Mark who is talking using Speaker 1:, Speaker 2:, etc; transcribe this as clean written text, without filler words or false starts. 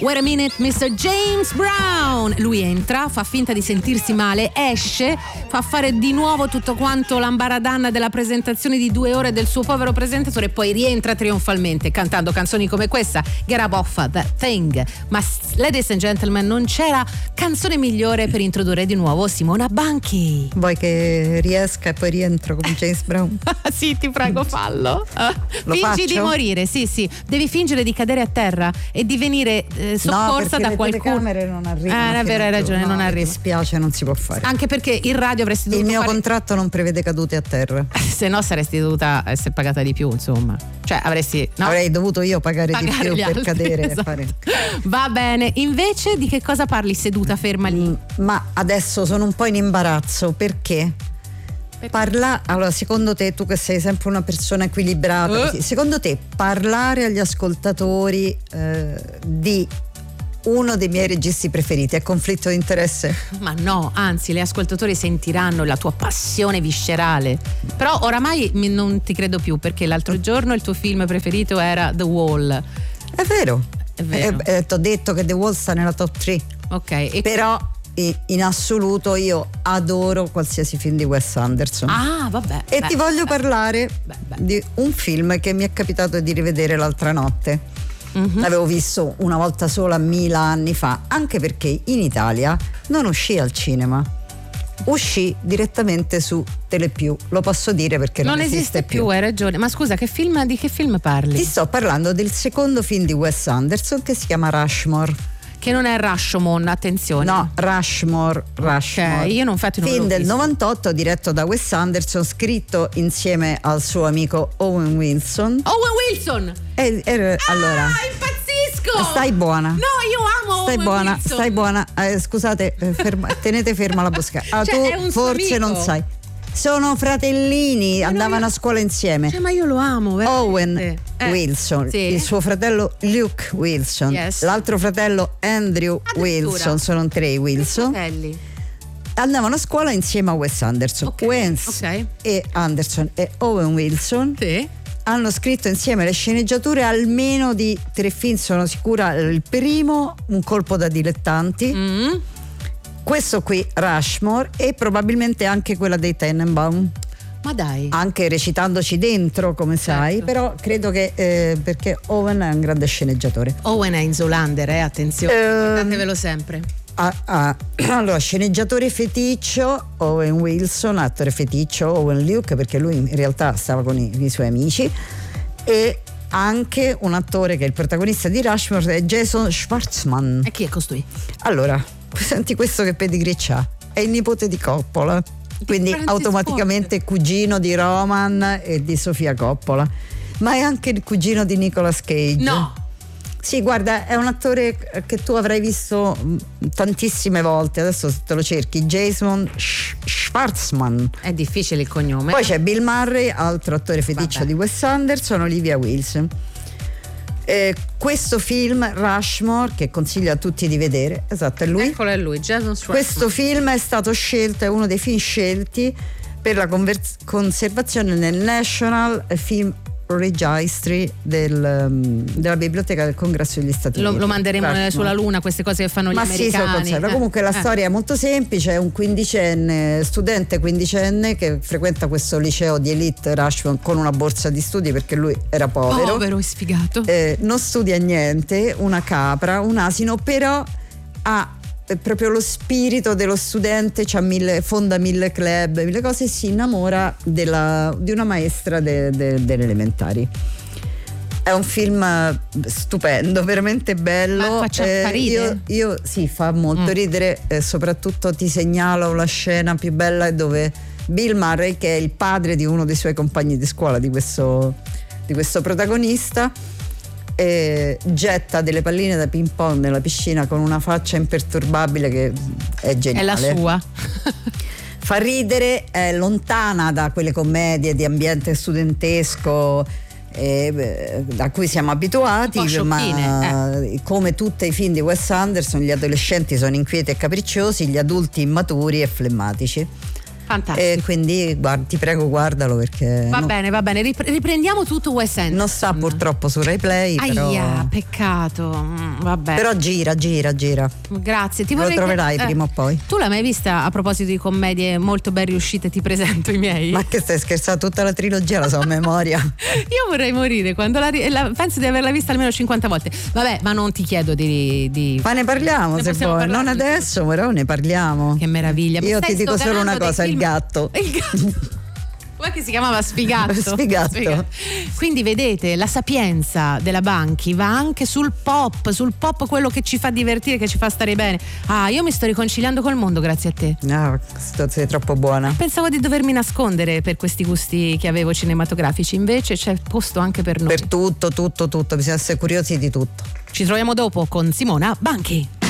Speaker 1: Wait a minute, Mr. James Brown. Lui entra, fa finta di sentirsi male, esce, fa fare di nuovo tutto quanto l'ambaradan della presentazione di 2 ore del suo povero presentatore e poi rientra trionfalmente cantando canzoni come questa, Get Up Off That Thing. Ma ladies and gentlemen, non c'era canzone migliore per introdurre di nuovo Simona Banchi.
Speaker 2: Vuoi che riesca e poi rientro come James Brown?
Speaker 1: Sì, ti prego, fallo.
Speaker 2: Lo
Speaker 1: Fingi
Speaker 2: faccio?
Speaker 1: di morire, sì, devi fingere di cadere a terra e di venire soccorsa da qualcuno.
Speaker 2: Le telecamere non arrivano.
Speaker 1: È vero, hai ragione, non arriva.
Speaker 2: Mi dispiace, non si può fare.
Speaker 1: Anche perché in radio avresti dovuto
Speaker 2: il mio contratto non prevede cadute a terra.
Speaker 1: Se no saresti dovuta essere pagata di più, insomma. Cioè
Speaker 2: avrei dovuto io pagare di più per
Speaker 1: altri,
Speaker 2: cadere,
Speaker 1: esatto.
Speaker 2: fare.
Speaker 1: Va bene. Invece di che cosa parli seduta ferma lì?
Speaker 2: Ma adesso sono un po' in imbarazzo perché allora, secondo te, tu che sei sempre una persona equilibrata, secondo te parlare agli ascoltatori di uno dei miei registi preferiti è conflitto di interesse?
Speaker 1: Ma no, anzi, gli ascoltatori sentiranno la tua passione viscerale. Però oramai non ti credo più, perché l'altro giorno il tuo film preferito era The Wall.
Speaker 2: È vero.
Speaker 1: Ti
Speaker 2: ho detto che The Wall sta nella top 3.
Speaker 1: Ok.
Speaker 2: Però in assoluto io adoro qualsiasi film di Wes Anderson.
Speaker 1: Vabbè.
Speaker 2: E ti voglio parlare di un film che mi è capitato di rivedere l'altra notte. L'avevo visto una volta sola 1000 anni fa, anche perché in Italia non uscì al cinema, uscì direttamente su Telepiù. Lo posso dire perché non esiste più.
Speaker 1: Hai ragione. Ma scusa, di che film parli?
Speaker 2: Ti sto parlando del secondo film di Wes Anderson che si chiama Rushmore.
Speaker 1: Che non è Rashomon, attenzione.
Speaker 2: No, Rushmore.
Speaker 1: Ok, io non
Speaker 2: film del 98 diretto da Wes Anderson, scritto insieme al suo amico Owen Wilson. Allora,
Speaker 1: impazzisco!
Speaker 2: Stai buona.
Speaker 1: No, io amo
Speaker 2: Stai buona. Scusate, tenete ferma la bosca. Tu forse non sai. Sono fratellini, andavano a scuola insieme.
Speaker 1: Ma io lo amo, veramente.
Speaker 2: Owen Wilson, sì. Il suo fratello Luke Wilson, l'altro fratello Andrew Wilson, sono 3 Wilson. Andavano a scuola insieme a Wes Anderson. E Anderson e Owen Wilson hanno scritto insieme le sceneggiature almeno di 3 film, sono sicura. Il primo, Un colpo da dilettanti. Questo qui, Rushmore, e probabilmente anche quella dei Tenenbaum.
Speaker 1: Ma dai.
Speaker 2: Anche recitandoci dentro, come sai, però credo che perché Owen è un grande sceneggiatore.
Speaker 1: Owen è in Zoolander, attenzione, ricordatevelo sempre.
Speaker 2: Allora, sceneggiatore feticcio Owen Wilson, attore feticcio Owen Luke, perché lui in realtà stava con i suoi amici, e anche un attore che è il protagonista di Rushmore è Jason Schwartzman.
Speaker 1: E chi è costui?
Speaker 2: Allora, senti questo che pedigree c'ha, è il nipote di Coppola, quindi automaticamente cugino di Roman e di Sofia Coppola, ma è anche il cugino di Nicolas Cage.
Speaker 1: No!
Speaker 2: Sì, guarda, è un attore che tu avrai visto tantissime volte, adesso te lo cerchi, Jason Schwartzman.
Speaker 1: È difficile il cognome.
Speaker 2: Poi c'è Bill Murray, altro attore feticcio di Wes Anderson, Olivia Wilson. Questo film Rushmore, che consiglio a tutti di vedere, esatto, è lui.
Speaker 1: Eccolo, è lui, Jason Schwartzman.
Speaker 2: Questo film è stato scelto, è uno dei film scelti per la conservazione nel National Film Registry della biblioteca del Congresso degli Stati Uniti.
Speaker 1: Lo manderemo sulla Luna, queste cose che fanno gli americani.
Speaker 2: Sì, comunque la storia è molto semplice. È un studente quindicenne che frequenta questo liceo di elite Rushmore con una borsa di studi perché lui era povero
Speaker 1: e sfigato,
Speaker 2: non studia niente, una capra, un asino, però ha proprio lo spirito dello studente, fonda 1000 club, 1000 cose, e si innamora di una maestra delle elementari. È un film stupendo, veramente bello.
Speaker 1: Fa ridere?
Speaker 2: Io sì, fa molto ridere, soprattutto ti segnalo la scena più bella dove Bill Murray, che è il padre di uno dei suoi compagni di scuola, di questo protagonista, getta delle palline da ping pong nella piscina con una faccia imperturbabile che è geniale.
Speaker 1: È la sua.
Speaker 2: Fa ridere, è lontana da quelle commedie di ambiente studentesco a cui siamo abituati, ma come tutti i film di Wes Anderson, gli adolescenti sono inquieti e capricciosi, gli adulti immaturi e flemmatici.
Speaker 1: Fantastico.
Speaker 2: E quindi ti prego, guardalo perché
Speaker 1: va bene. Riprendiamo tutto Wes Anderson.
Speaker 2: Non sta purtroppo su Rai Play.
Speaker 1: Ahia, peccato. Vabbè.
Speaker 2: Però gira.
Speaker 1: Grazie.
Speaker 2: Lo troverai prima o poi.
Speaker 1: Tu l'hai mai vista, a proposito di commedie molto ben riuscite, Ti presento i miei?
Speaker 2: Ma che stai scherzando? Tutta la trilogia la so a memoria.
Speaker 1: Io vorrei morire quando penso di averla vista almeno 50 volte. Vabbè, ma non ti chiedo di
Speaker 2: ma ne parliamo se vuoi. Non adesso, però ne parliamo.
Speaker 1: Che meraviglia.
Speaker 2: Io ti dico solo una cosa, il gatto.
Speaker 1: Guarda che si chiamava Sfigatto.
Speaker 2: Sfigatto.
Speaker 1: Quindi vedete, la sapienza della Banchi va anche sul pop, quello che ci fa divertire, che ci fa stare bene. Io mi sto riconciliando col mondo grazie a te.
Speaker 2: No, sei troppo buona.
Speaker 1: Pensavo di dovermi nascondere per questi gusti che avevo cinematografici, invece c'è posto anche per noi.
Speaker 2: Per tutto, bisogna essere curiosi di tutto.
Speaker 1: Ci troviamo dopo con Simona Banchi.